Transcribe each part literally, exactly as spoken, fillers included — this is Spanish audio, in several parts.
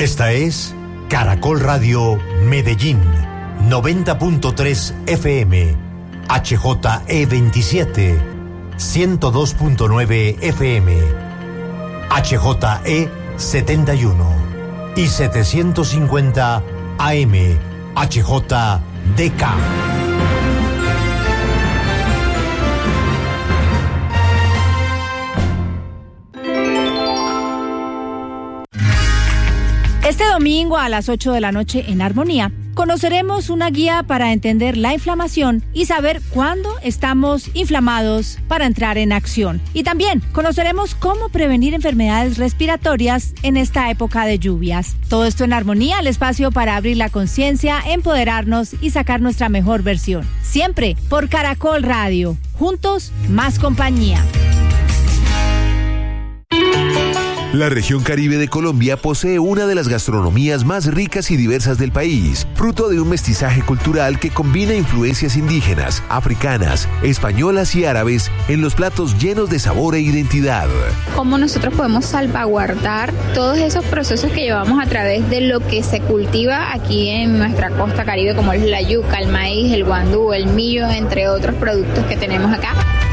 Esta es Caracol Radio Medellín, noventa punto tres F M, H J E veintisiete, ciento dos punto nueve F M, H J E setenta y uno y setecientos cincuenta A M, H J D K. Este domingo a las ocho de la noche en Armonía conoceremos una guía para entender la inflamación y saber cuándo estamos inflamados para entrar en acción. Y también conoceremos cómo prevenir enfermedades respiratorias en esta época de lluvias. Todo esto en Armonía, el espacio para abrir la conciencia, empoderarnos y sacar nuestra mejor versión. Siempre por Caracol Radio. Juntos, más compañía. La región Caribe de Colombia posee una de las gastronomías más ricas y diversas del país, fruto de un mestizaje cultural que combina influencias indígenas, africanas, españolas y árabes en los platos llenos de sabor e identidad. ¿Cómo nosotros podemos salvaguardar todos esos procesos que llevamos a través de lo que se cultiva aquí en nuestra costa Caribe, como es la yuca, el maíz, el guandú, el millo, entre otros productos que tenemos acá?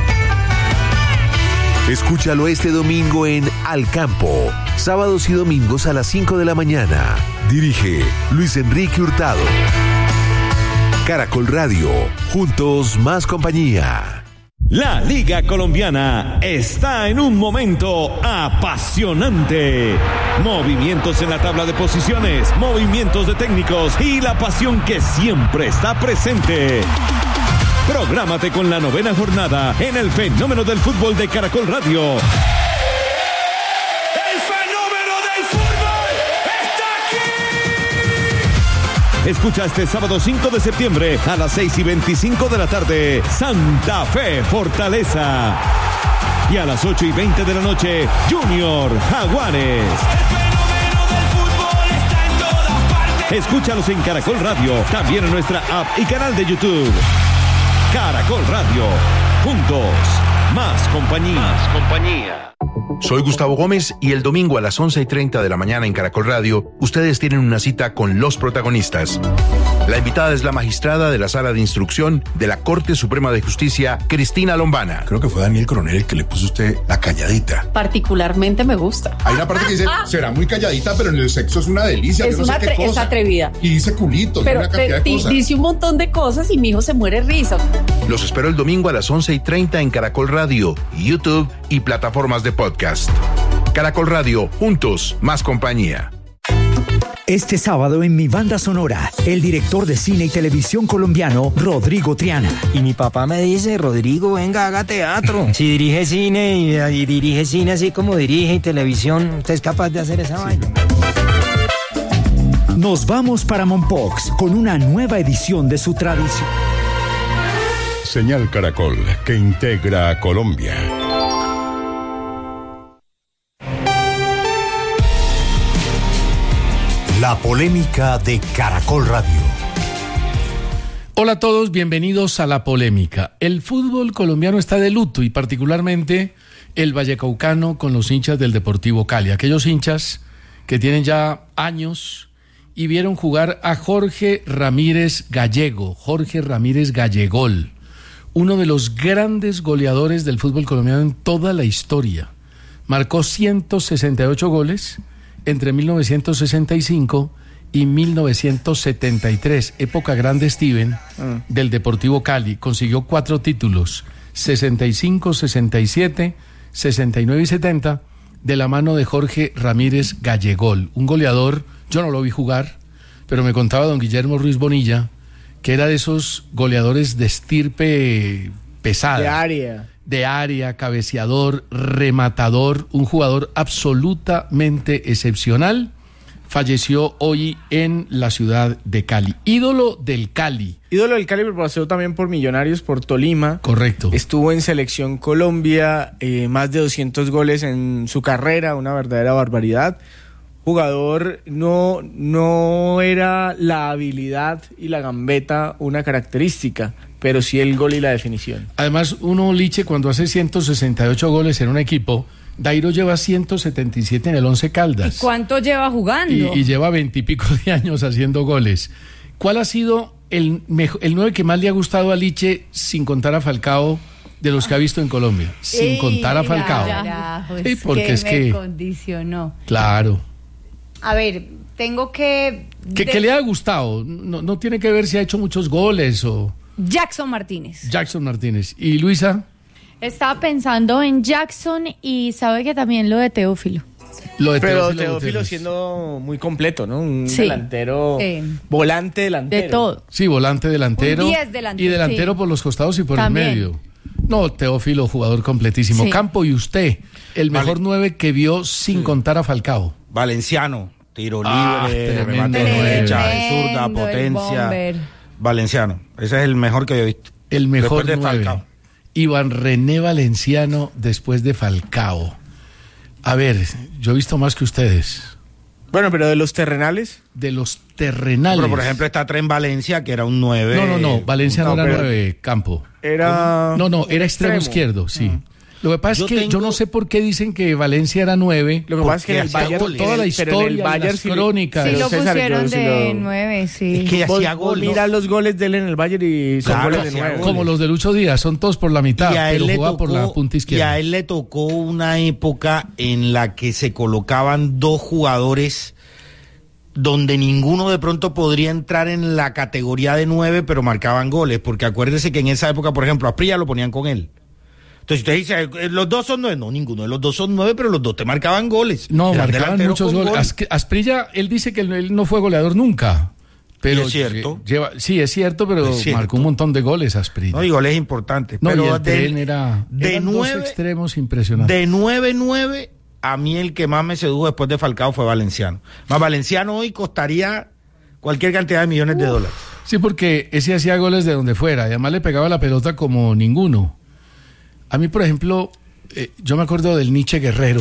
Escúchalo este domingo en Al Campo, sábados y domingos a las cinco de la mañana. Dirige Luis Enrique Hurtado. Caracol Radio, juntos más compañía. La Liga Colombiana está en un momento apasionante. Movimientos en la tabla de posiciones, movimientos de técnicos y la pasión que siempre está presente. Prográmate con la novena jornada en el fenómeno del fútbol de Caracol Radio. ¡El fenómeno del fútbol está aquí! Escucha este sábado cinco de septiembre a las seis y veinticinco de la tarde, Santa Fe Fortaleza. Y a las ocho y veinte de la noche, Junior Jaguares. Escúchalos en Caracol Radio, también en nuestra app y canal de YouTube. Caracol Radio, juntos, más compañía. Más compañía. Soy Gustavo Gómez y el domingo a las once y treinta de la mañana en Caracol Radio, ustedes tienen una cita con los protagonistas. La invitada es la magistrada de la Sala de Instrucción de la Corte Suprema de Justicia, Cristina Lombana. Creo que fue Daniel Coronel el que le puso a usted la calladita. Particularmente me gusta. Hay una parte que dice, será muy calladita, pero en el sexo es una delicia. Es, yo no una sé qué cosa. Es atrevida. Y dice culito, pero, una cantidad pero de cosas. Dice un montón de cosas y mi hijo se muere risa. Los espero el domingo a las once y treinta en Caracol Radio, YouTube y plataformas de podcast. Caracol Radio, juntos, más compañía. Este sábado en Mi Banda Sonora, el director de cine y televisión colombiano, Rodrigo Triana. Y mi papá me dice, Rodrigo, venga, haga teatro. Si dirige cine y, y dirige cine así como dirige y televisión, ¿usted es capaz de hacer esa sí. vaina? Nos vamos para Mompox con una nueva edición de su tradición. Señal Caracol, que integra a Colombia. La polémica de Caracol Radio. Hola a todos, bienvenidos a La Polémica. El fútbol colombiano está de luto y particularmente el vallecaucano con los hinchas del Deportivo Cali. Aquellos hinchas que tienen ya años y vieron jugar a Jorge Ramírez Gallego, Jorge Ramírez Gallegol, uno de los grandes goleadores del fútbol colombiano en toda la historia. Marcó ciento sesenta y ocho goles entre mil novecientos sesenta y cinco y mil novecientos setenta y tres, época grande Steven del Deportivo Cali. Consiguió cuatro títulos, sesenta y cinco, sesenta y siete, sesenta y nueve y setenta, de la mano de Jorge Ramírez Gallegol, un goleador. Yo no lo vi jugar, pero me contaba don Guillermo Ruiz Bonilla que era de esos goleadores de estirpe pesada. De área. De área, cabeceador, rematador, un jugador absolutamente excepcional. Falleció hoy en la ciudad de Cali. Ídolo del Cali. Ídolo del Cali, pero pasó también por Millonarios, por Tolima. Correcto. Estuvo en Selección Colombia, eh, más de doscientos goles en su carrera, una verdadera barbaridad. Jugador, no, no era la habilidad y la gambeta una característica, pero sí el gol y la definición. Además, uno, Liche, cuando hace ciento sesenta y ocho goles en un equipo Dairo lleva ciento setenta y siete en el Once Caldas. ¿Y cuánto lleva jugando? Y, y lleva veintipico de años haciendo goles. ¿Cuál ha sido el, mejor, el nueve que más le ha gustado a Liche, sin contar a Falcao, de los que ha visto en Colombia? Sin Ey, contar a Falcao. Carajo, sí, porque que es me que condicionó. Claro. A ver, tengo que... ¿Qué, de... ¿Qué le ha gustado? No, no tiene que ver si ha hecho muchos goles o... Jackson Martínez. Jackson Martínez. ¿Y Luisa? Estaba pensando en Jackson y sabe que también lo de Teófilo. Lo de Pero Teófilo, Teófilo siendo muy completo, ¿no? Un Sí. delantero, Sí. volante delantero. De todo. Sí, volante delantero. Un diez delantero. Y delantero Sí. por los costados y por También. el medio. No, Teófilo, jugador completísimo. Sí. Campo, y usted, el Vale. mejor nueve que vio sin contar a Falcao. Valenciano, tiro Ah, libre, tremendo remate de nueve. derecha, de zurda, Tremendo, el potencia. bomber. Valenciano, ese es el mejor que yo he visto. El mejor Después de nueve. Falcao. Iván René Valenciano después de Falcao. A ver, yo he visto más que ustedes. Bueno, pero de los terrenales. De los terrenales. Pero por ejemplo está Tren Valencia, que era un nueve. No, no, no, Valencia no, No, era pero- nueve, Campo. Era... No, no, era extremo, extremo. izquierdo, sí. Lo que pasa Yo es que yo tengo- no sé por qué dicen que Valencia era nueve. Lo que pasa es que en el Porque hacía Bayern, goles. Toda la pero en el historia, Bayern las sí le- crónicas. Sí, Pero lo César, pusieron yo sí de lo- nueve, sí. Es que Vos, hacía vos gol, ¿no? mira los goles de él en el Bayern y son Claro, goles de hacía nueve. goles. Como los de Lucho Díaz, son todos por la mitad, Y a él pero le jugaba por la tocó- punta y izquierda. a él le tocó una época en la que se colocaban dos jugadores donde ninguno de pronto podría entrar en la categoría de nueve, pero marcaban goles, porque acuérdese que en esa época, por ejemplo, a Asprilla lo ponían con él. Entonces usted dice, eh, los dos son nueve, no, ninguno de los dos son nueve, pero los dos te marcaban goles. No, Eran marcaban delanteros muchos con goles. gol. As- Asprilla, él dice que él, él no fue goleador nunca. Pero Y es cierto. Lleva, sí, es cierto, pero Es cierto. marcó un montón de goles Asprilla. No, y goles importantes. No, pero y el de- tren era de eran dos nueve- extremos impresionantes. De nueve nueve, a mí el que más me sedujo después de Falcao fue Valenciano. Más Valenciano hoy costaría cualquier cantidad de millones de dólares. Sí, porque ese hacía goles de donde fuera, y además le pegaba la pelota como ninguno. A mí, por ejemplo, eh, yo me acuerdo del Nietzsche Guerrero.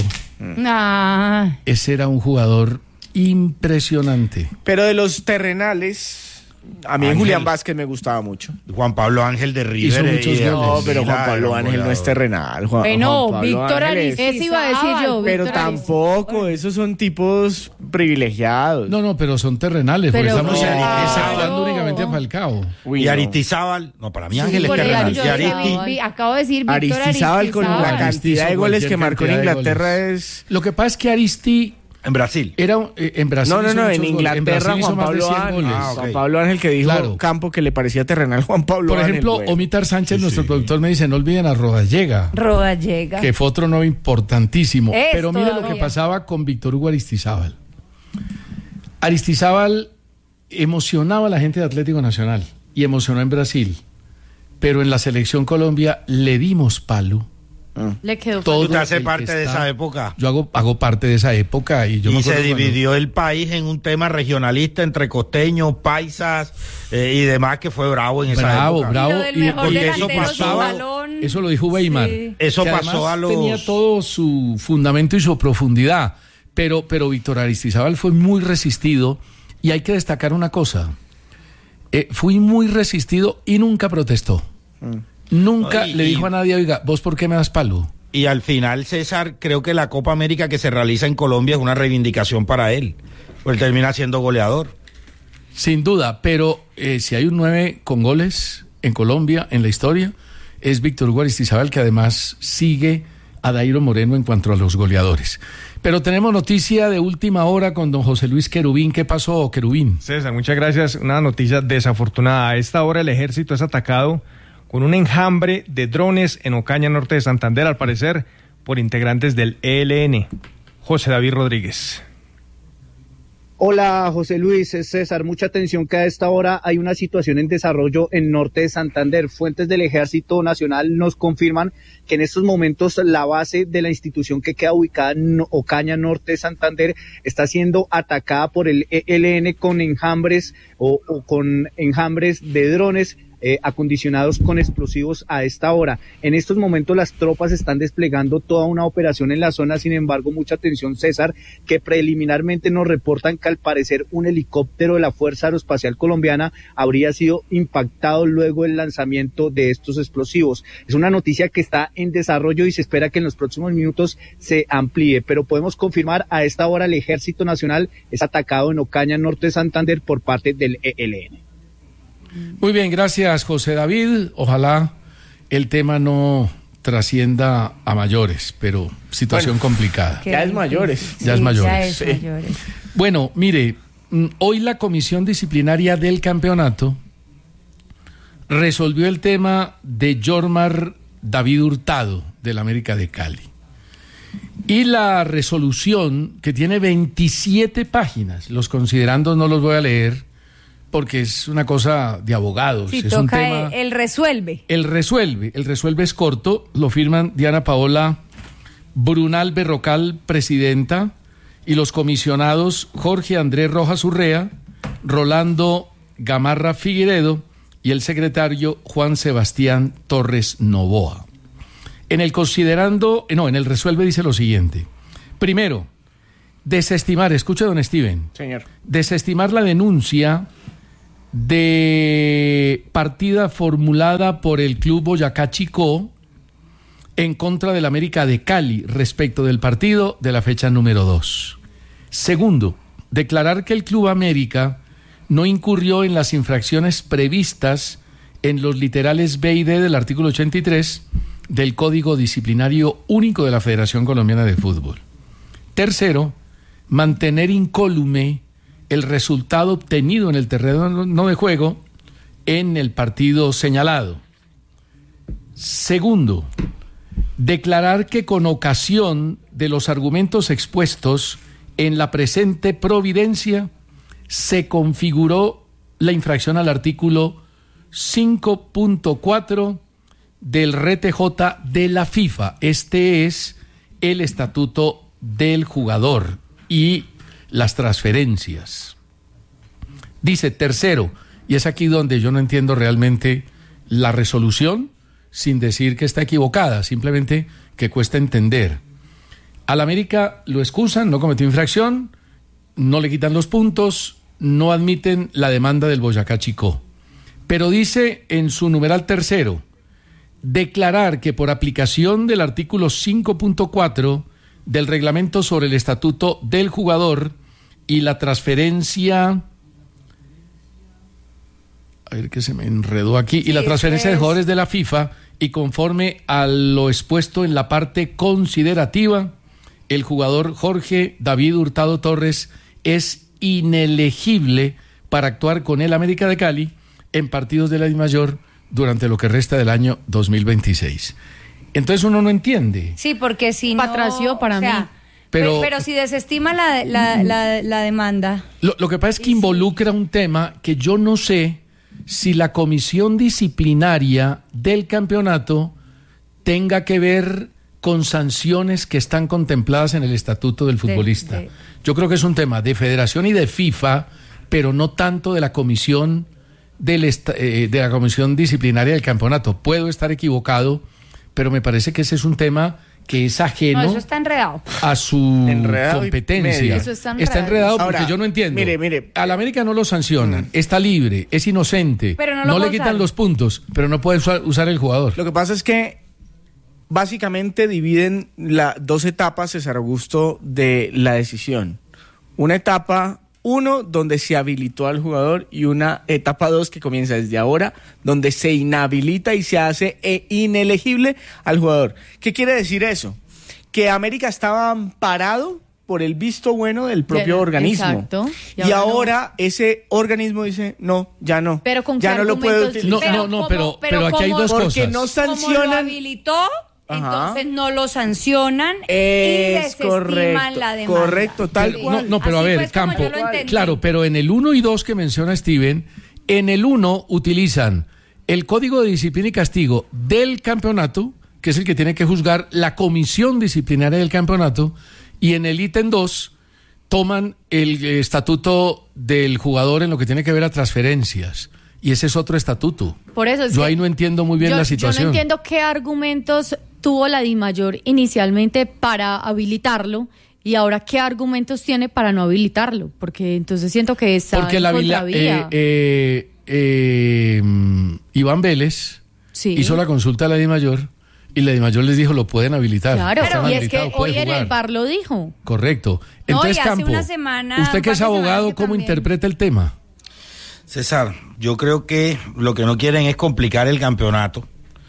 Ah, Ese era un jugador impresionante. Pero de los terrenales, a mí Ángel. Julián Vázquez me gustaba mucho. Juan Pablo Ángel de River. Hizo eh, muchos y de- goles. No, pero sí, Juan era Pablo un Ángel no goleador. es terrenal. Juan, Bueno, Juan Pablo Víctor Ángel es- Aristizábal. ese iba a decir yo. Pero Víctor tampoco, esos son tipos privilegiados. No, no, pero son terrenales, porque Pero estamos claro. exaltando únicamente a Falcao. Uy, Y no. Aristizábal, no, para mí Ángel Sí, es por eso terrenal. yo Y decía, Aristi- vi- vi- acabo de decir Víctor Aristizábal con la Aristizábal. cantidad de Hizo goles que cualquier marcó en cantidad de Inglaterra goles. es... Lo que pasa es que Aristi en Brasil. era un- eh, en Brasil. No, no, hizo no, muchos en goles. Inglaterra Brasil hizo Juan más de Pablo cien Ángel. goles. Ah, ok. Juan Pablo Ángel que dijo Claro. Campo que le parecía terrenal Juan Pablo Por Ángel. ejemplo, bueno. Omitar Sánchez, Sí, nuestro sí. productor, me dice, no olviden a Rodallega, Rodallega. que fue otro nuevo importantísimo. Es Pero mire lo todavía. que pasaba con Víctor Hugo Aristizábal. Aristizábal emocionaba a la gente de Atlético Nacional y emocionó en Brasil. Pero en la selección Colombia le dimos palo. Le quedó Todo Usted hace el que parte de está- esa época. Yo hago, hago parte de esa época y yo me Y se acuerdo cuando- dividió el país en un tema regionalista entre costeños, paisas eh, y demás, que fue bravo en esa Bravo, época. bravo. Y lo del y mejor porque eso delantero sin pasaba- balón. Eso lo dijo Weimar. Sí. Eso que pasó además a los- tenía todo su fundamento y su profundidad. Pero, pero Víctor Aristizábal fue muy resistido y hay que destacar una cosa. Eh, fui muy resistido y nunca protestó. Nunca Ay, le y- dijo a nadie, oiga, ¿vos por qué me das palo? Y al final, César, creo que la Copa América que se realiza en Colombia es una reivindicación para él. Pues él termina siendo goleador. Sin duda, pero eh, si hay un nueve con goles en Colombia, en la historia, es Víctor Hugo Aristizábal, que además sigue a Dairo Moreno en cuanto a los goleadores. Pero tenemos noticia de última hora con don José Luis Querubín. ¿Qué pasó, Querubín? César, muchas gracias. Una noticia desafortunada. A esta hora el ejército es atacado con un enjambre de drones en Ocaña, norte de Santander, al parecer por integrantes del E L N. José David Rodríguez. Hola José Luis, es César, mucha atención que a esta hora hay una situación en desarrollo en norte de Santander. Fuentes del Ejército Nacional nos confirman que en estos momentos la base de la institución que queda ubicada en Ocaña, norte de Santander, está siendo atacada por el E L N con enjambres o, o con enjambres de drones eh, acondicionados con explosivos a esta hora. En estos momentos las tropas están desplegando toda una operación en la zona, sin embargo, mucha atención, César, que preliminarmente nos reportan que al parecer un helicóptero de la Fuerza Aeroespacial Colombiana habría sido impactado luego del lanzamiento de estos explosivos. Es una noticia que está en desarrollo y se espera que en los próximos minutos se amplíe, pero podemos confirmar a esta hora el Ejército Nacional es atacado en Ocaña, norte de Santander, por parte del E L N. Muy bien, gracias José David. Ojalá el tema no trascienda a mayores, pero situación bueno, complicada. Ya es mayores. Ya sí, es mayores. Ya es sí. mayores. Bueno, mire, hoy la Comisión Disciplinaria del Campeonato resolvió el tema de Jormar David Hurtado, del América de Cali. Y la resolución, que tiene veintisiete páginas, los considerandos no los voy a leer, porque es una cosa de abogados. Sí, es toca un tema, el, el resuelve. El resuelve, el resuelve es corto, lo firman Diana Paola Brunal Berrocal, presidenta, y los comisionados Jorge Andrés Rojas Urrea, Rolando Gamarra Figueredo y el secretario Juan Sebastián Torres Novoa. En el considerando, no, en el resuelve dice lo siguiente. Primero, desestimar, escuche don Steven. Señor. Desestimar la denuncia de partida formulada por el Club Boyacá Chicó en contra del América de Cali respecto del partido de la fecha número dos. Segundo, declarar que el Club América no incurrió en las infracciones previstas en los literales B y D del artículo ochenta y tres del Código Disciplinario Único de la Federación Colombiana de Fútbol. Tercero, mantener incólume el resultado obtenido en el terreno de juego en el partido señalado. Segundo, declarar que con ocasión de los argumentos expuestos en la presente providencia se configuró la infracción al artículo cinco punto cuatro del R T J de la FIFA. Este es el estatuto del jugador y las transferencias. Dice tercero, y es aquí donde yo no entiendo realmente la resolución, sin decir que está equivocada, simplemente que cuesta entender. Al América lo excusan, no cometió infracción, no le quitan los puntos, no admiten la demanda del Boyacá Chicó. Pero dice en su numeral tercero, declarar que por aplicación del artículo cinco punto cuatro del reglamento sobre el estatuto del jugador y la transferencia, a ver que se me enredó aquí, y sí, la transferencia es... de jugadores de la FIFA, y conforme a lo expuesto en la parte considerativa, el jugador Jorge David Hurtado Torres es inelegible para actuar con el América de Cali en partidos de la DIMAYOR durante lo que resta del año dos mil veintiséis. Entonces uno no entiende. Sí, porque si no... Patracio para o sea, mí. Pero, Pero, pero si desestima la, la, la, la demanda... Lo, lo que pasa es que involucra un tema que yo no sé si la comisión disciplinaria del campeonato tenga que ver con sanciones que están contempladas en el estatuto del futbolista. De, de... Yo creo que es un tema de federación y de FIFA, pero no tanto de la comisión del est- eh, de la comisión disciplinaria del campeonato. Puedo estar equivocado, pero me parece que ese es un tema que es ajeno no, eso está enredado. a su enredado competencia. Eso está enredado, está enredado porque Ahora, yo no entiendo. Mire, mire. Al América no lo sancionan, mm. está libre, es inocente, pero no, no le quitan usar. los puntos, pero no puede usar, usar el jugador. Lo que pasa es que básicamente dividen las dos etapas, César Augusto, de la decisión. Una etapa uno, donde se habilitó al jugador, y una etapa dos que comienza desde ahora, donde se inhabilita y se hace inelegible al jugador. ¿Qué quiere decir eso? Que América estaba amparado por el visto bueno del propio ya, organismo. Exacto. Y, y ahora, ahora no. ese organismo dice, no, ya no. Pero con ya qué no lo puede utilizar. No, no, no, pero, pero, pero aquí hay dos porque cosas. Porque no sancionan. Como lo habilitó, entonces no lo sancionan es y desestiman correcto, la demanda. Correcto, tal pero, cual. No, no, pero Así a ver, pues como Campo, yo lo entendí. claro, pero en el uno y dos que menciona Steven, en el uno utilizan el Código de Disciplina y Castigo del campeonato, que es el que tiene que juzgar la comisión disciplinaria del campeonato, y en el ítem dos toman el estatuto del jugador en lo que tiene que ver a transferencias. y ese es otro estatuto. Por eso es yo que ahí no entiendo muy bien yo, la situación. Yo no entiendo qué argumentos tuvo la DIMAYOR inicialmente para habilitarlo y ahora qué argumentos tiene para no habilitarlo, porque entonces siento que está Porque en la vila, contravía. eh, eh, eh, Iván Vélez Sí. hizo la consulta a la DIMAYOR y la DIMAYOR les dijo lo pueden habilitar. Claro, Está y es que habilitado, puede hoy en jugar. el V A R lo dijo. Correcto. No, Entonces, y hace Campo, una semana, usted que un es par de abogado, semanas ¿cómo también. interpreta el tema? César, yo creo que lo que no quieren es complicar el campeonato,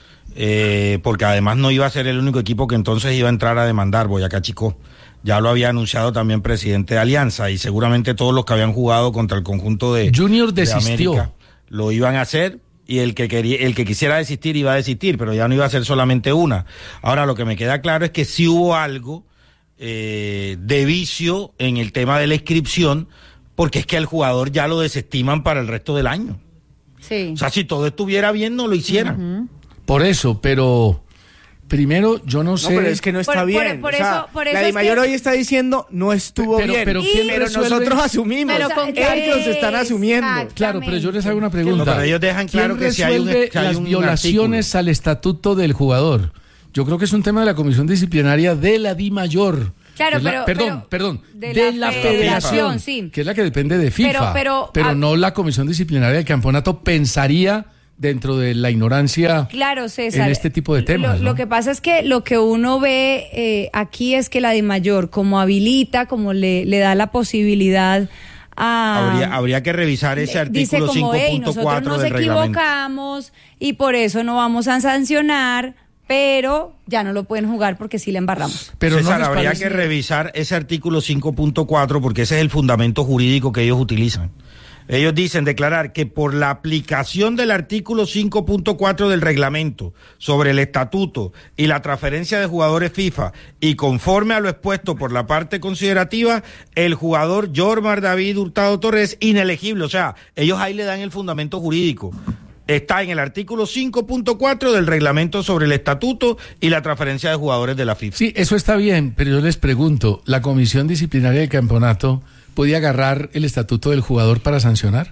eh, porque además no iba a ser el único equipo que entonces iba a entrar a demandar, Boyacá Chicó. Ya lo había anunciado también presidente de Alianza y seguramente todos los que habían jugado contra el conjunto de Junior de desistió. América lo iban a hacer y el que quería, el que quisiera desistir iba a desistir, pero ya no iba a ser solamente una. Ahora lo que me queda claro es que sí hubo algo eh, de vicio en el tema de la inscripción, porque es que al jugador ya lo desestiman para el resto del año. Sí. O sea, si todo estuviera bien, no lo hicieran. Uh-huh. Por eso, pero primero yo no sé. No, pero es que no está Por- por- bien. por O sea, eso- por eso la es DIMAYOR que- hoy está diciendo no estuvo Pero- bien. pero Y- ¿quién pero resuelve? nosotros asumimos. Pero con qué- ellos están asumiendo. Claro, pero yo les hago una pregunta. No, pero ellos dejan claro ¿Quién que si hay un- resuelve que hay las un violaciones al estatuto del jugador? Yo creo que es un tema de la comisión disciplinaria de la DIMAYOR. Claro, que es la- pero- perdón, pero perdón, de de, la la, federación, federación, sí. que es la que depende de FIFA, Pero- pero, a- no la comisión disciplinaria del campeonato pensaría dentro de la ignorancia Claro, César. en este tipo de temas. Lo, ¿no? lo que pasa es que lo que uno ve eh, aquí es que la DIMAYOR, como habilita, como le, le da la posibilidad a... Habría, habría que revisar ese dice artículo como, hey, cinco punto nosotros cuatro nos del reglamento. equivocamos y por eso no vamos a sancionar, pero ya no lo pueden jugar porque sí le embarramos. Pero César, no les habría parece- que revisar ese artículo cinco punto cuatro porque ese es el fundamento jurídico que ellos utilizan. Ellos dicen declarar que por la aplicación del artículo cinco punto cuatro del reglamento sobre el estatuto y la transferencia de jugadores FIFA y conforme a lo expuesto por la parte considerativa, el jugador Jormar David Hurtado Torres es inelegible. O sea, ellos ahí le dan el fundamento jurídico. Está en el artículo cinco punto cuatro del reglamento sobre el estatuto y la transferencia de jugadores de la FIFA. Sí, eso está bien, pero yo les pregunto, ¿la comisión disciplinaria del campeonato podía agarrar el estatuto del jugador para sancionar?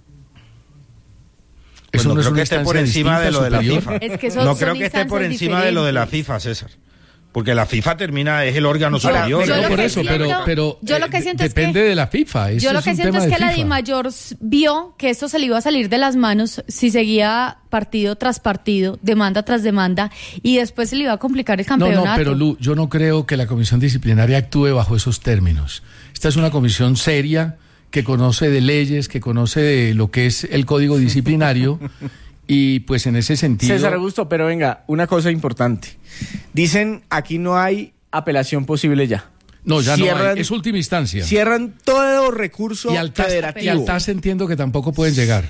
Pues Eso no no es creo una que esté por instancia encima de lo de la distinta, FIFA. superior. Es que son- no son creo que esté por instancias encima de lo de la diferentes. FIFA, César. Porque la FIFA termina, es el órgano Yo- superior. yo No, lo por que eso, siento- pero, pero yo lo que eh, siento es depende que- de la FIFA. Eso Yo lo es que un siento tema es de que la FIFA. DIMAYOR s- vio que esto se le iba a salir de las manos si seguía partido tras partido, demanda tras demanda, y después se le iba a complicar el No, campeonato. no, pero Lu, yo no creo que la comisión disciplinaria actúe bajo esos términos. Esta es una comisión seria que conoce de leyes, que conoce de lo que es el código disciplinario y pues en ese sentido... César Augusto, pero venga, una cosa importante. Dicen aquí no hay apelación posible ya. No, ya no Cierran- hay. Es última instancia. Cierran todo recurso Y al TAS, y federativo. al TAS entiendo que tampoco pueden llegar.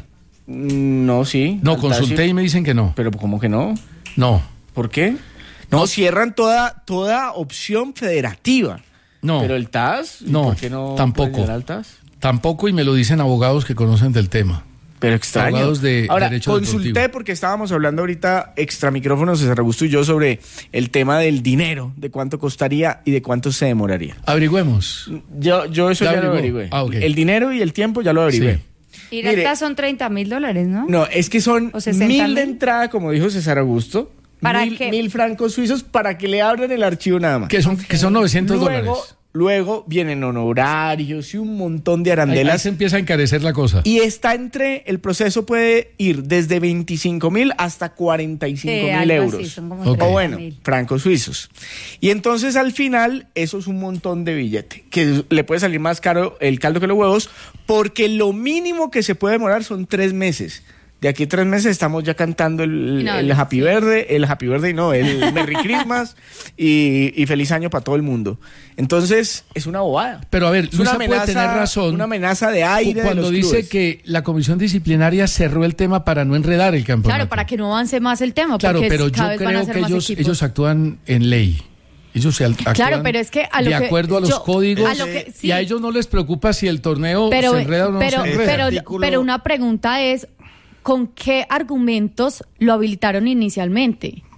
Mm, No, sí. No, Al TAS consulté sí. y me dicen que no. Pero ¿cómo que no? No. ¿Por qué? No, cierran toda, toda opción federativa. No. Pero el T A S, ¿y No, ¿por qué no tampoco. puede llegar al T A S? Tampoco, y me lo dicen abogados que conocen del tema. Pero extraño. Abogados de Ahora, derecho consulté deportivo. porque estábamos hablando ahorita extra micrófonos, César Augusto y yo, sobre el tema del dinero, de cuánto costaría y de cuánto se demoraría. Averigüemos. Yo, yo eso ¿Ya ya, lo averiguó? averigüé. Ah, ok. El dinero y el tiempo ya lo averigüé. Sí. Ir Mire, acá son treinta mil dólares, ¿no? No, es que son ¿O sesenta mil mil? de entrada, como dijo César Augusto. ¿Para mil, qué? mil francos suizos para que le abran el archivo nada más. Que son, que son novecientos Luego, dólares. luego vienen honorarios y un montón de Ahí, ahí arandelas. se empieza a encarecer la cosa. Y está entre, el proceso puede ir desde veinticinco mil hasta cuarenta y cinco Sí, mil algo euros. así, son como Ok. O bueno, treinta mil. francos suizos. Y entonces al final, eso es un montón de billete, que le puede salir más caro el caldo que los huevos, porque lo mínimo que se puede demorar son tres meses. De aquí a tres meses estamos ya cantando el, No, el no, Happy Birthday, el Happy Birthday no, el Merry Christmas y, y feliz año para todo el mundo. Entonces, es una bobada. Pero a ver, Es una Luisa puede amenaza, tener razón. una amenaza de aire de Cuando los dice clubes. que la comisión disciplinaria cerró el tema para no enredar el campeonato. Claro, para que no avance más el tema, Claro, porque pero cada yo vez van a creo ser que más ellos, equipos. ellos actúan en ley. Ellos se al- actúan Claro, pero es que a lo de que acuerdo a los yo- códigos a lo que- sí. y a ellos no les preocupa si el torneo pero, se enreda o no pero, se enreda. pero, artículo- pero una pregunta es, ¿con qué argumentos lo habilitaron inicialmente?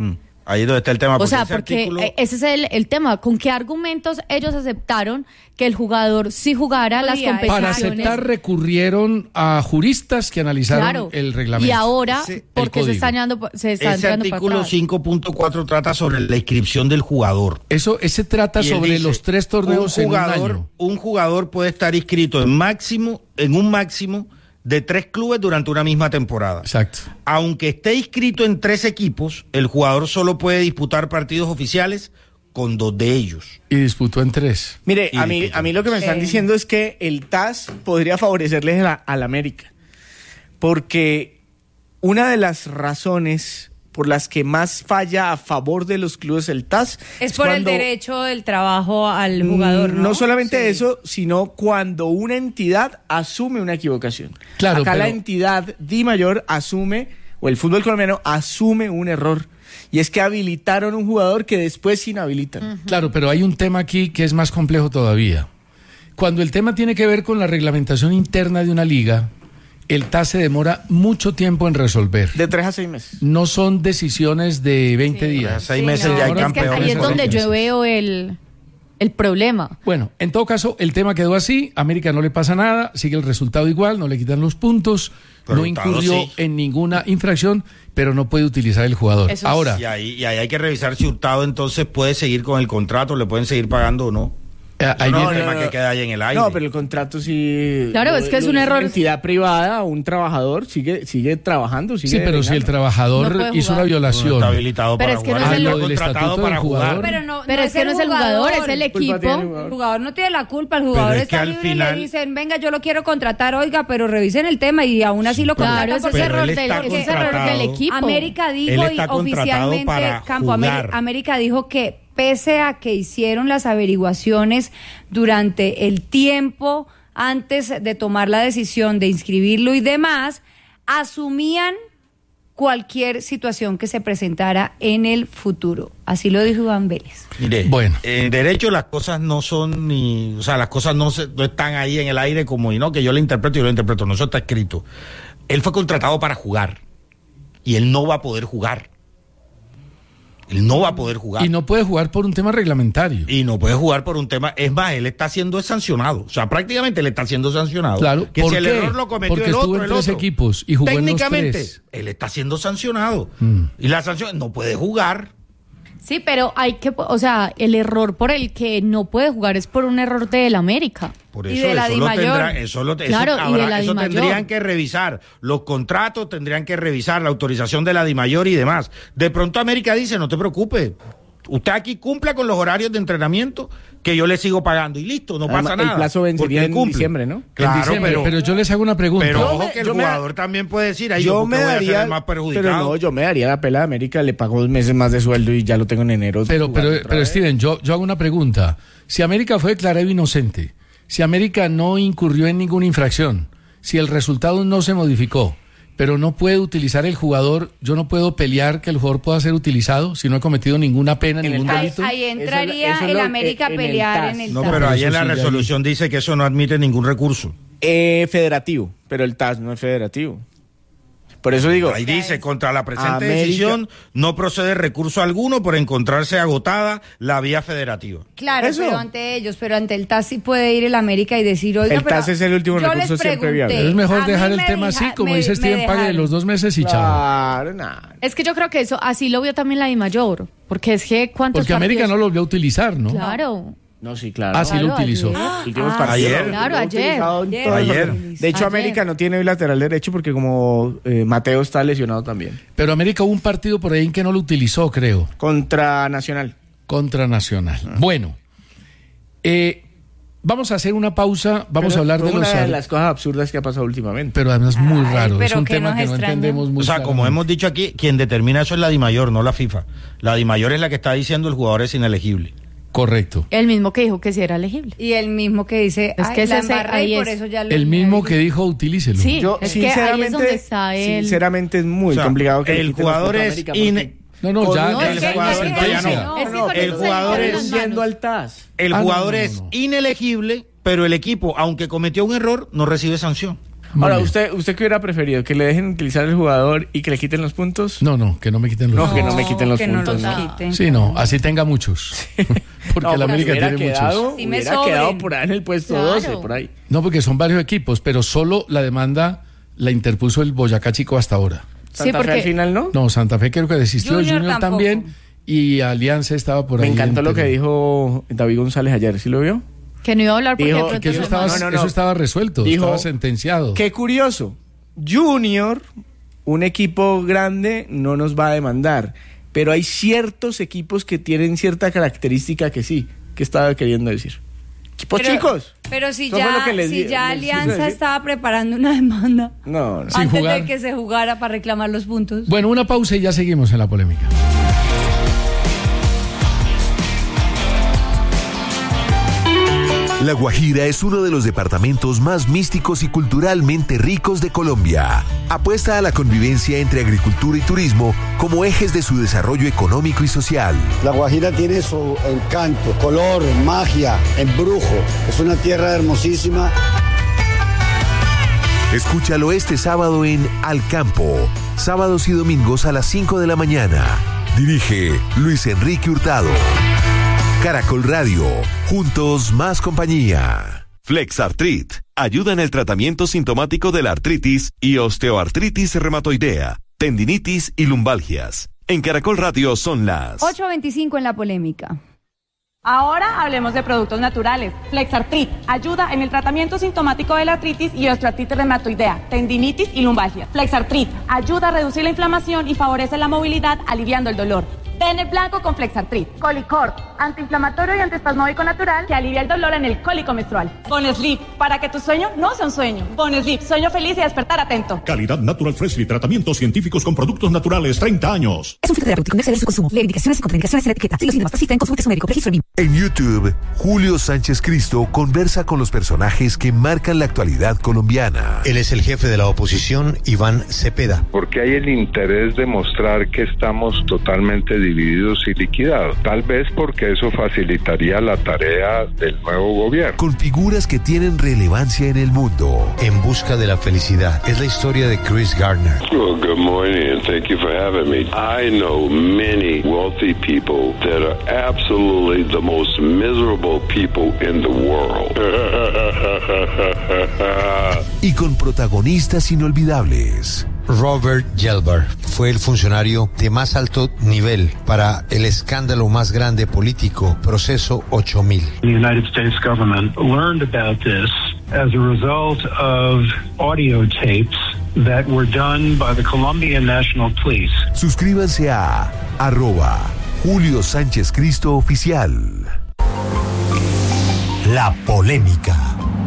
Ahí es donde está el tema. O sea, ese porque artículo... ese es el, el tema. ¿Con qué argumentos ellos aceptaron que el jugador sí jugara las competiciones? Para aceptar recurrieron a juristas que analizaron claro. el reglamento. Y ahora, Ese, porque se está entrando, se está ese entrando artículo para atrás. cinco punto cuatro trata sobre la inscripción del jugador. Eso, ese trata Y él sobre dice, los tres torneos un en un jugador, año. Un jugador puede estar inscrito en máximo, en un máximo de tres clubes durante una misma temporada. Exacto. Aunque esté inscrito en tres equipos, el jugador solo puede disputar partidos oficiales con dos de ellos. Y disputó en tres. Mire, Y a mí, disputó. a mí lo que me están Sí. diciendo es que el T A S podría favorecerles a- al América. Porque una de las razones por las que más falla a favor de los clubes el T A S Es por cuando- el derecho del trabajo al jugador, ¿no? No solamente Sí. eso, sino cuando una entidad asume una equivocación. Claro, Acá pero- la entidad Di Mayor asume, o el fútbol colombiano asume un error. Y es que habilitaron un jugador que después inhabilitan. Claro, pero hay un tema aquí que es más complejo todavía. Cuando el tema tiene que ver con la reglamentación interna de una liga, el T A S se demora mucho tiempo en resolver. De tres a seis meses. No son decisiones de veinte días. Seis Sí, meses no, ya hay es que campeones. ahí es donde Correcto. yo veo el, el problema. Bueno, en todo caso, el tema quedó así. América no le pasa nada, sigue el resultado igual, no le quitan los puntos, no Resultado, incurrió sí. en ninguna infracción, pero no puede utilizar el jugador. Eso es- Ahora, Y ahí, y ahí hay que revisar si Hurtado entonces puede seguir con el contrato, le pueden seguir pagando o no. eh, ahí no, viene- el tema que queda ahí en el aire. No, pero el contrato sí. Claro, es que es un error. Una entidad privada, un trabajador sigue sigue trabajando. Sigue sí, pero si el delegando. trabajador No puede hizo jugar. una violación. No está habilitado Pero para es que no jugar. es el- está Lo del contratado estatuto para del jugar. jugador. Pero, no, Pero es que no es el jugador, es el Culpa equipo. tiene el El jugador. jugador no tiene la culpa, el jugador Pero es está que al libre y final- le dicen, venga, yo lo quiero contratar, oiga, pero revisen el tema y aún así lo contratan. Claro, ese es porque- Pero error él del, está ese es error del contratado. equipo. América Él dijo y está contratado oficialmente para Campo Ameri- jugar. América dijo que pese a que hicieron las averiguaciones durante el tiempo antes de tomar la decisión de inscribirlo y demás, asumían cualquier situación que se presentara en el futuro. Así lo dijo Iván Vélez. Mire, Bueno. en derecho las cosas no son ni, o sea, las cosas no, se, no están ahí en el aire como y no, que yo lo interpreto y yo lo interpreto, no, eso está escrito. Él fue contratado para jugar y él no va a poder jugar. Él no va a poder jugar. Y no puede jugar por un tema reglamentario. Y no puede jugar por un tema, es más, él está siendo sancionado, o sea, prácticamente él está siendo sancionado. Claro, que ¿por si el qué? error lo cometió Porque el estuvo otro, en el tres otro. equipos y jugó en los Técnicamente, tres. él está siendo sancionado. Mm. Y la sanción no puede jugar. Sí, pero hay que, o sea, el error por el que no puede jugar es por un error del América. Por Y eso, de la eso Di lo Mayor. tendrá, eso lo, eso Claro, y habrá- de la eso Di Mayor. tendrían que revisar. Los contratos tendrían que revisar, la autorización de la Di Mayor y demás. De pronto América dice, no te preocupes, usted aquí cumpla con los horarios de entrenamiento que yo le sigo pagando y listo, no Además, pasa el nada. plazo vencería porque él en cumple. diciembre, ¿no? En Claro, diciembre, pero, pero yo les hago una pregunta. pero Yo ojo me- que el yo me- jugador también puede decir, ahí Yo yo me voy a ser daría, el más perjudicado. pero no, yo me daría la pela de América, le pago dos meses más de sueldo y ya lo tengo en enero. Pero, jugando pero, otra pero vez. Steven, yo, yo hago una pregunta. Si América fue declarado inocente, si América no incurrió en ninguna infracción, si el resultado no se modificó, pero no puede utilizar el jugador, yo no puedo pelear que el jugador pueda ser utilizado si no ha cometido ninguna pena, En el ningún T A S. delito. Ahí entraría Eso- eso el lo- América a en el pelear T A S. en el No, T A S. pero ahí en la Eso sí, ya resolución dice que eso no admite ningún recurso. Eh, federativo, pero el T A S no es federativo. Por eso digo, Ahí dice, contra la presente América- decisión no procede recurso alguno por encontrarse agotada la vía federativa. Claro, Eso. pero ante ellos, pero ante el T A S sí puede ir el América y decir, oiga, El pero T A S es el último yo recurso les siempre pregunté, viable. Es mejor a mí dejar el me tema deja- así, como me- dice me Steven, pague de dejaron. los dos meses y chao. Claro, nada. Es que yo creo que eso, así lo vio también la Di Mayor, porque es que cuántos Porque América no partidos- lo volvió a utilizar, ¿no? Claro. No, sí, claro. Ah, sí lo Claro, utilizó. ayer. Últimos Ah, partidos. ayer. Lo Claro, ha ayer. utilizado en Ayer. todos los Ayer. partidos. De hecho, Ayer. América no tiene lateral derecho porque como eh, Mateo está lesionado también. Pero América hubo un partido por ahí en que no lo utilizó, creo, Contra Nacional. contra Nacional. Bueno, eh, vamos a hacer una pausa, vamos Pero a hablar fue de los... una de ar- las cosas absurdas que ha pasado últimamente. Pero además muy Ay, raro, es pero un que tema nos que no extraña. entendemos muy O sea, como claramente. hemos dicho aquí, quien determina eso es la Di Mayor, no la FIFA. La Di Mayor es la que está diciendo el jugador es inelegible. Correcto. El mismo que dijo que sí era elegible. Y el mismo que dice, Es ay, que la ese- embarré ahí y por es. eso ya lo El mismo inhabilito. que dijo utilícelo. Sí. Yo, es que ahí es sinceramente, donde está el- sinceramente es muy O sea, complicado que le el quiten los jugador puntos a es América porque ine- No, no, con ya, un- ya el les jugador fue la es- sentencia. ya no, Es que no, con el eso se jugador le es ponen las yendo manos. al T A S. El Ah, no, jugador no, es no. inelegible, pero el equipo, aunque cometió un error, no recibe sanción. Ahora, ¿usted usted qué hubiera preferido? ¿Que le dejen utilizar el jugador y que le quiten los puntos? No, no, que no me quiten los no, puntos. No, que no me quiten los que puntos. No los quiten. Sí, no, así tenga muchos. Porque no, la América tiene quedado, muchos. Si hubiera quedado por ahí en el puesto claro. doce, por ahí. No, porque son varios equipos, pero solo la demanda la interpuso el Boyacá Chico hasta ahora. ¿Santa sí, porque... Fe al final no? No, Santa Fe creo que desistió, Junior, Junior también, y Alianza estaba por me ahí. Me encantó entero. lo que dijo David González ayer, ¿sí lo vio? Que no iba a hablar porque dijo, de que eso estaba, no, no, no. eso estaba resuelto, dijo, estaba sentenciado. Qué curioso, Junior, un equipo grande, no nos va a demandar, pero hay ciertos equipos que tienen cierta característica que sí, que estaba queriendo decir. Equipos pero, chicos. Pero si ya, les, si ya les, Alianza les estaba preparando una demanda no, no. antes de que se jugara para reclamar los puntos. Bueno, una pausa y ya seguimos en la polémica. La Guajira es uno de los departamentos más místicos y culturalmente ricos de Colombia. Apuesta a la convivencia entre agricultura y turismo como ejes de su desarrollo económico y social. La Guajira tiene su encanto, color, magia, embrujo. Es una tierra hermosísima. Escúchalo este sábado en Al Campo, sábados y domingos a las cinco de la mañana. Dirige Luis Enrique Hurtado. Caracol Radio, juntos más compañía. Flexartrit ayuda en el tratamiento sintomático de la artritis y osteoartritis reumatoidea, tendinitis y lumbalgias. En Caracol Radio son las ocho veinticinco en la polémica. Ahora hablemos de productos naturales. Flexartrit ayuda en el tratamiento sintomático de la artritis y osteoartritis reumatoidea, tendinitis y lumbalgia. Flexartrit ayuda a reducir la inflamación y favorece la movilidad, aliviando el dolor. Den el blanco con Flexartrit. Colicort, antiinflamatorio y antiespasmódico natural que alivia el dolor en el cólico menstrual. Bonesleep, para que tu sueño no sea un sueño. Bonesleep, sueño feliz y despertar atento. Calidad Natural Freshly, tratamientos científicos con productos naturales, treinta años. Es un fitoterapéutico, no exceder su consumo. Lee indicaciones y contraindicaciones en la etiqueta. Si los síntomas persisten, consulte a su médico. Registro B I M. En YouTube, Julio Sánchez Cristo conversa con los personajes que marcan la actualidad colombiana. Él es el jefe de la oposición, Iván Cepeda. Porque hay el interés de mostrar que estamos totalmente divididos y liquidados. Tal vez porque eso facilitaría la tarea del nuevo gobierno. Con figuras que tienen relevancia en el mundo. En busca de la felicidad. Es la historia de Chris Gardner. Well, good morning and thank you for having me. I know many wealthy people that are absolutely the most miserable people in the world. Y con protagonistas inolvidables. Robert Gelber fue el funcionario de más alto nivel para el escándalo más grande político, Proceso ocho mil. The United States government learned about this as a result of audio tapes that were done by the Colombian National Police. Suscríbanse a arroba Julio Sánchez Cristo Oficial. La polémica.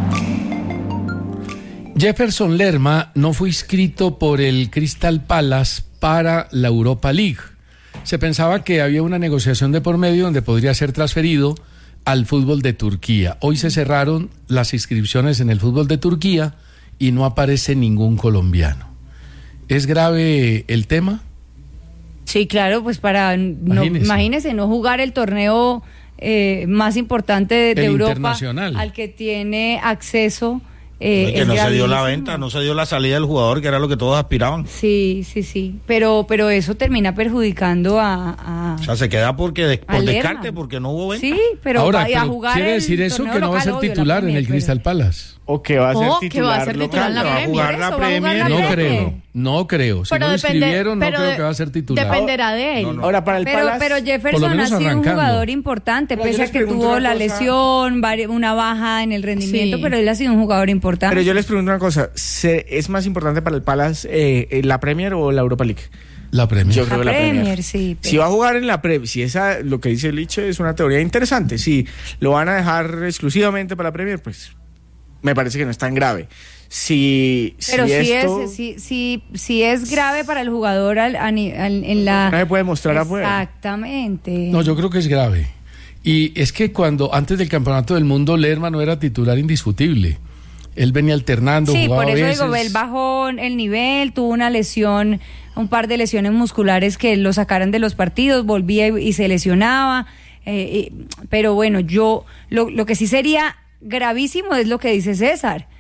Jefferson Lerma no fue inscrito por el Crystal Palace para la Europa League. Se pensaba que había una negociación de por medio donde podría ser transferido al fútbol de Turquía. Hoy se cerraron las inscripciones en el fútbol de Turquía y no aparece ningún colombiano. ¿Es grave el tema? Sí, claro, pues para, no, imagínese. imagínese, no jugar el torneo eh, más importante de, de Europa al que tiene acceso. Eh, que no se dio la venta, no se dio la salida del jugador, que era lo que todos aspiraban. Sí, sí, sí, pero pero eso termina perjudicando a... a o sea, se queda porque de, por descarte, porque no hubo venta. Sí, pero ahora, vaya pero a jugar quiere decir eso que no va a ser titular en el Crystal Palace. O que va a ser oh, titular, que va a ser titular en la Premier. Premier. Va a jugar la Premier. No creo, no creo. Si pero no lo depende, inscribieron, no pero creo de, que va a ser titular. Dependerá de él. No, no. Ahora, para el pero, Palace, pero Jefferson ha sido arrancando. un jugador importante, pero pese a que tuvo la cosa, lesión, una baja en el rendimiento, sí. pero él ha sido un jugador importante. Pero yo les pregunto una cosa, ¿es más importante para el Palace eh, la Premier o la Europa League? La Premier. Yo creo la, la Premier, Premier sí. Pero... Si va a jugar en la Premier, si esa, lo que dice Liche es una teoría interesante, si lo van a dejar exclusivamente para la Premier, pues me parece que no es tan grave. Si, pero si, si, esto... es, si, si, si es grave para el jugador al, al, al, en la... No se puede mostrar afuera. Exactamente. No, yo creo que es grave. Y es que cuando antes del Campeonato del Mundo Lerma no era titular indiscutible. Él venía alternando, sí, jugaba por eso veces. digo, él bajó el nivel, tuvo una lesión, un par de lesiones musculares que lo sacaran de los partidos, volvía y, y se lesionaba. Eh, y, pero bueno, yo lo, lo que sí sería gravísimo es lo que dice César.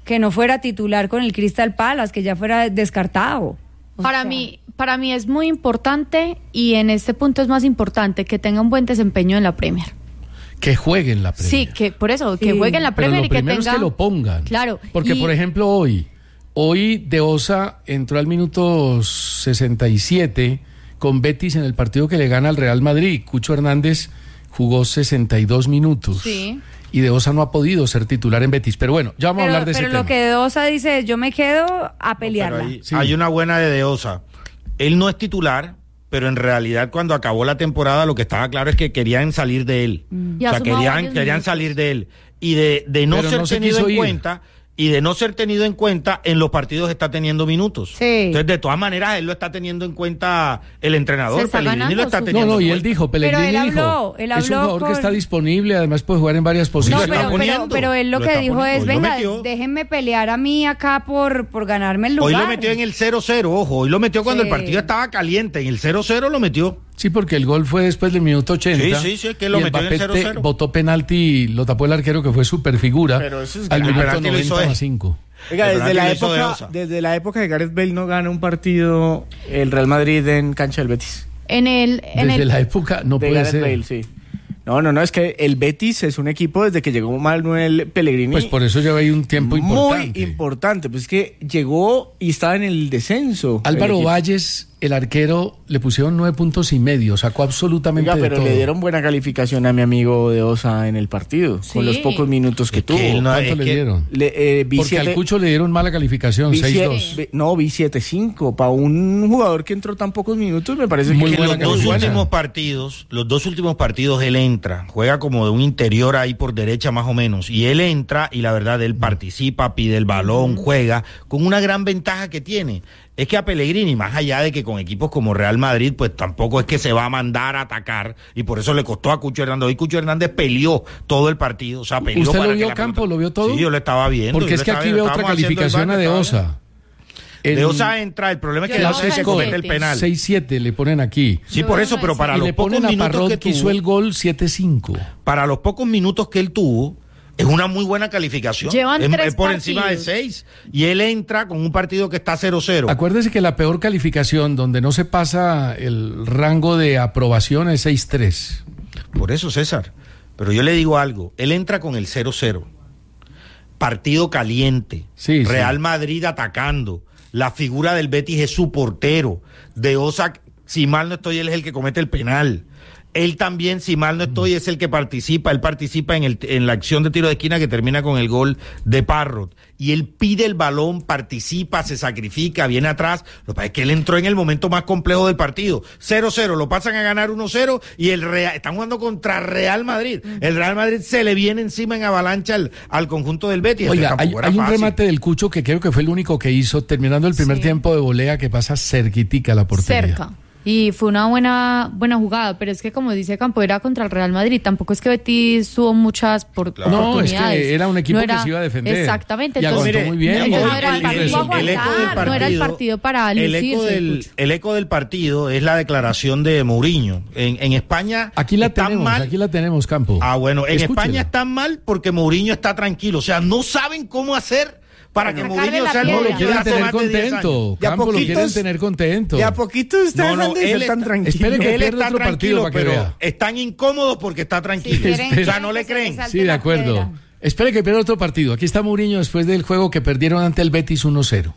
que no fuera titular con el Crystal Palace, que ya fuera descartado. Para sea. mí, para mí es muy importante, y en este punto es más importante que tenga un buen desempeño en la Premier. Que juegue en la Premier. Sí, que por eso, que Sí. juegue en la Pero Premier lo y que primero tenga... es que lo pongan. Claro. Porque, y- por ejemplo, hoy, hoy De Osa entró al minuto sesenta y siete con Betis en el partido que le gana al Real Madrid. Cucho Hernández jugó sesenta y dos minutos. Sí. Y De Osa no ha podido ser titular en Betis. Pero bueno, ya vamos Pero, a hablar de pero ese lo tema. que De Osa dice, yo me quedo a pelearla. Pero hay, hay una buena de De Osa. Él no es titular, pero en realidad cuando acabó la temporada lo que estaba claro es que querían salir de él. Y O ha sea, sumado querían, varios querían minutos. salir de él. Y de, de no Pero ser no se tenido quiso en ir. cuenta, y de no ser tenido en cuenta, en los partidos está teniendo minutos. Sí. Entonces, de todas maneras, él lo está teniendo en cuenta el entrenador. Se está Pellegrini ganando lo está su- teniendo No, no, y en él cuenta. dijo, Pero Pellegrini él dijo, habló, él es un habló jugador con- que está disponible, además puede jugar en varias No, posiciones. pero, pero, poniendo. pero él lo, Lo que está dijo poniendo. es, Hoy lo venga, metió. déjenme pelear a mí acá por, por ganarme el lugar. Hoy lo metió en el cero cero, ojo. Hoy lo metió cuando Sí. el partido estaba caliente. En el cero cero lo metió. Sí, porque el gol fue después del minuto ochenta. Sí, sí, sí, es que lo y metió en el Mbappé cero cero. Botó penalti y lo tapó el arquero, que fue super figura. Pero eso es al grave. El minuto penalti lo hizo noventa él. más cinco. Oiga, El desde la, penalti lo hizo de época, Osa. desde la época que Gareth Bale no gana un partido el Real Madrid en cancha del Betis. En el... En Desde el la época no de puede Gareth ser. Bale, sí. No, no, no, es que el Betis es un equipo desde que llegó Manuel Pellegrini. Pues por eso lleva ahí un tiempo importante. Muy importante, pues es que llegó y estaba en el descenso. Álvaro el equipo. Valles, el arquero, le pusieron nueve puntos y medio, sacó absolutamente Oiga, de pero todo. le dieron buena calificación a mi amigo de Osa en el partido, Sí. con los pocos minutos que Es que tuvo. él no- ¿Cuánto es le que- dieron? Le, eh, vi Porque siete- al Cucho le dieron mala calificación, vi seis siete- dos. vi- no, vi siete cinco. Para un jugador que entró tan pocos minutos, me parece Muy que Que buena los dos calificación. últimos partidos, los dos últimos partidos él entra, juega como de un interior ahí por derecha más o menos, y él entra y la verdad él participa, pide el balón, juega, con una gran ventaja que tiene. Es que a Pellegrini, más allá de que con equipos como Real Madrid, pues tampoco es que se va a mandar a atacar, y por eso le costó a Cucho Hernández. Hoy Cucho Hernández peleó todo el partido, o sea, peleó ¿Usted para lo que vio, la Campo? pelota- ¿Lo vio todo? Sí, yo lo estaba viendo. Porque yo es lo que estaba aquí viendo. veo otra Estábamos haciendo el calificación a bar, De estaba Osa. viendo. De En Osa entra, el problema es que Yo De no Osa es el que sé comete siete. el penal. seis siete le ponen aquí. Sí, Yo por veo eso, pero nueve para y los le pocos ponen a minutos Parrot que que hizo tuvo, el gol siete cinco. para los pocos minutos que él tuvo, es una muy buena calificación. Llevan es, tres es por encima de partidos. seis. Y él entra con un partido que está cero cero. Acuérdese que la peor calificación, donde no se pasa el rango de aprobación, es seis tres. Por eso, César. Pero yo le digo algo. Él entra con el cero cero. Partido caliente. Sí, sí. Real Madrid atacando. La figura del Betis es su portero. De Osa, si mal no estoy, él es el que comete el penal. Él también, si mal no estoy, es el que participa. Él participa en, el, en la acción de tiro de esquina que termina con el gol de Parrot. Y él pide el balón, participa, se sacrifica, viene atrás. Lo que pasa es que él entró en el momento más complejo del partido. cero cero, lo pasan a ganar uno cero y el Real, están jugando contra Real Madrid. El Real Madrid se le viene encima en avalancha al, al conjunto del Betis. Oiga, Tampoco hay, era hay un fácil. remate del Cucho que creo que fue el único que hizo, terminando el primer Sí. tiempo de volea, que pasa cerquitica a la portería. cerca. Y fue una buena buena jugada, pero es que como dice Campo, era contra el Real Madrid, tampoco es que Betis tuvo muchas por, Claro. No, es que oportunidades. era un equipo que se iba a defender. Exactamente. Y entonces, aguantó muy bien. ellos El- no era el el- partido el- el eco del aguantar, no era el partido para el eco, lucirse. del, el eco del partido es la declaración de Mourinho. En, en España Aquí la están tenemos, mal. aquí la tenemos, Campo. Ah, bueno, en Escúchela. España están mal porque Mourinho está tranquilo. O sea, no saben cómo hacer para que Sacarle Mourinho la sea el piedra. No, lo Mourinho quieren de hace tener más de diez contento. años. De a Campo, lo quieren poquitos- tener contento. De a poquito está No, dejando no, de él ser está- tan tranquilo. espere que Él pierda está otro partido tranquilo, para que pero vea. están incómodos porque está tranquilo. quieren- o sea, no le quieren que se creen. les salte Sí, de la acuerdo. piedra. Espere que pierda otro partido. Aquí está Mourinho después del juego que perdieron ante el Betis uno cero.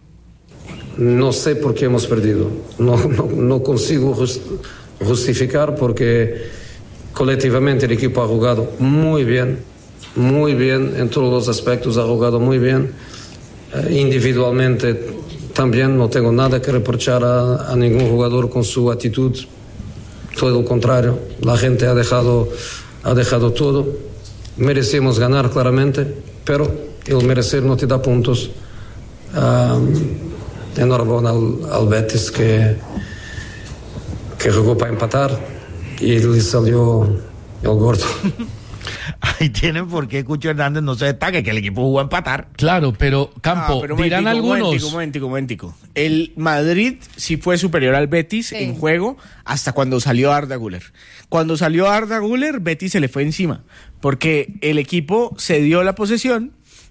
No sé por qué hemos perdido. No, no, no consigo just- justificar porque colectivamente el equipo ha jugado muy bien, muy bien en todos los aspectos, ha jugado muy bien. Eh, individualmente también no tengo nada que reprochar a, a ningún jugador con su actitud. Todo lo contrario, la gente ha dejado, ha dejado todo. Merecemos ganar claramente, pero el merecer no te da puntos. Um, enhorabuena al, al Betis que, que jugó para empatar y le salió el gordo. Ahí tienen por qué Cucho Hernández no se destaque, que el equipo jugó a empatar. Claro, pero Campo, Ah, pero dirán momentico, algunos. Momentico, momentico, momentico. El Madrid sí fue superior al Betis Sí. en juego hasta cuando salió Arda Güler. Cuando salió Arda Güler, Betis se le fue encima. Porque el equipo cedió la posesión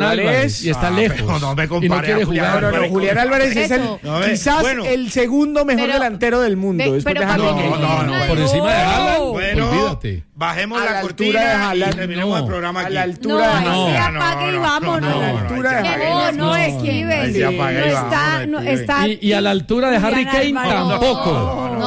Julián Álvarez, y está Ah, lejos. pero no me y no compare quiere a Julián jugar. No, no, no, Julián Álvarez es el, Eso. No, ve, quizás bueno. el segundo mejor Pero- delantero del mundo. Ve, después pero de para Harry mí- Kane. no, no, Por encima de Haaland, Bueno, olvídate. bajemos A la, la altura cortina de Haaland, y terminemos no. el programa A aquí. la altura No, de ahí No, sí Haaland. apague y vámonos. no, A la no, altura de ahí sí Haaland. No, no, No, esquiven. ahí sí apaga y No vámonos, está, no esquiven. está. Y, y a la altura de Harry Julián Kane Álvarez. tampoco. No.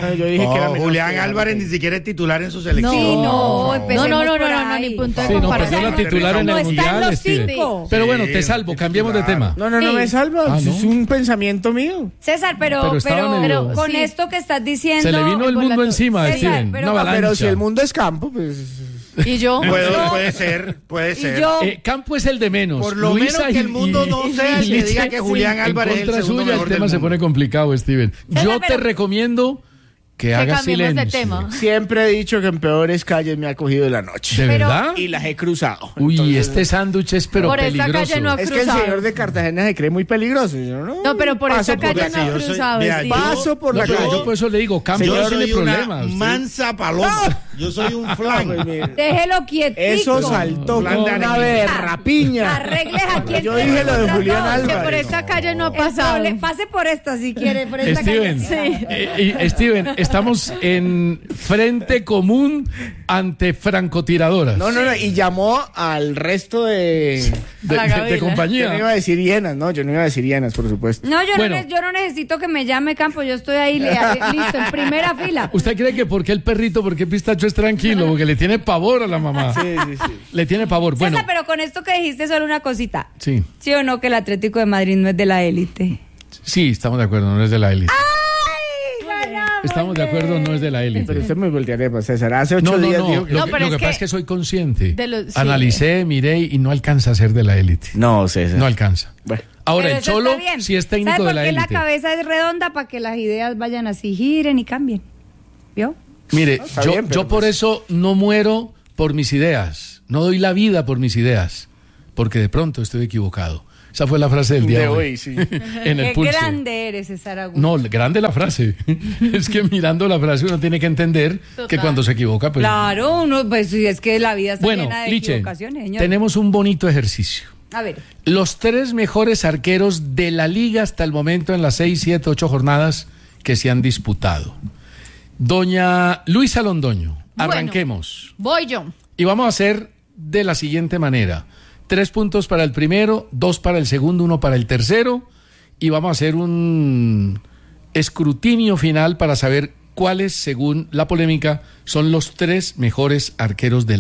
Yo dije Oh, que era menor Julián que Álvarez ni siquiera es titular en su selección. Sí, no, No, empecemos no, no, no, por no, no, ahí. ni punto de Sí, no, comparación. perdió la titular en No el está en Mundial, los Steven. cinco. Pero bueno, Sí, te salvo, cambiemos de tema. No, no, no Sí. me salva. Ah, ¿no? Es un pensamiento mío. César, pero, Pero pero, estaba medio- con Sí. esto que estás diciendo. Se le vino el por la mundo to- encima, César, Steven. pero- Una avalancha. Pero si el mundo es campo, pues... Y yo. Puede, No. puede ser, puede Y ser. yo- Eh, Campo es el de menos. Por lo Luisa menos que y- el mundo y- no y- sea y que diga Licha, que Julián sí, Álvarez es en el contra segundo suya, el mejor tema del se mundo. pone complicado, Steven. César, Yo te pero- recomiendo que Que hagas cambiemos silencio. de tema. Siempre he dicho que en peores calles me ha cogido la noche. ¿De Pero- verdad? Y las he cruzado. Uy, Entonces, este sándwich es pero Por esta peligroso. calle no ha Es que el cruzado. señor de Cartagena se cree muy peligroso. Yo no, No, pero por paso esta calle la no ha yo soy- cruzado. vea, Steve. yo- Paso por No, la pero calle. yo por eso le digo, Campo Yo no soy tiene una problemas. ¿sí? mansa paloma. Yo soy un flan. Pues, mire, Déjelo quietico. Eso saltó Plan con de una arenita. berrapiña. Arregles aquí el Yo dije lo de teléfono. Julián No, Que Álvarez. por esta calle no ha el pasado. prole- Pase por esta si quiere, por esta Steven, calle. Sí. eh, eh, Steven, estamos en frente común ante francotiradoras. No, no, no. Y llamó al resto de... de, a la de- de Gabriela. Yo no compañía. iba a decir hienas, no, yo no iba a decir hienas, por supuesto. No, yo, Bueno. no, ne- yo no necesito que me llame Campo, yo estoy ahí le- listo, en primera fila. ¿Usted cree que por qué el perrito, por qué Pistacho es tranquilo? Porque le tiene pavor a la mamá. Sí, sí, sí. Le tiene pavor. Bueno, César, pero con esto que dijiste solo una cosita. sí, ¿Sí o no que el Atlético de Madrid no es de la élite? sí, estamos de acuerdo, no es de la élite. ¡Ay, ganamos! Estamos de acuerdo, no es de la Pero élite. usted me voltearía para César. Hace ocho No, no, días no. dijo que... Lo, No, que, pero lo que es pasa que es que soy consciente. de los- sí. Analicé, miré y no alcanza a ser de la élite. No, César. No alcanza. Bueno. Ahora, Pero el eso Cholo está bien. sí es técnico ¿Sabe de la por qué la élite. cabeza es redonda? Para que las ideas vayan así, giren y cambien. ¿Vio? Mire, No, está yo, bien, pero yo por pues- eso no muero por mis ideas. No doy la vida por mis ideas. Porque de pronto estoy equivocado. Esa fue la frase del día De de hoy. hoy, sí. En el Qué pulso. grande eres, César Augusto. No, grande la frase. Es que mirando la frase uno tiene que entender Total. que cuando se equivoca, pues. Claro, uno, pues sí, es que la vida está Bueno, llena de Liche, equivocaciones, señor. tenemos un bonito ejercicio. A ver, Los tres mejores arqueros de la liga hasta el momento en las seis, siete, ocho jornadas que se han disputado. Doña Luisa Londoño, Bueno. arranquemos. Voy yo. Y vamos a hacer de la siguiente manera. Tres puntos para el primero, dos para el segundo, uno para el tercero. Y vamos a hacer un escrutinio final para saber cuáles, según la polémica, son los tres mejores arqueros de la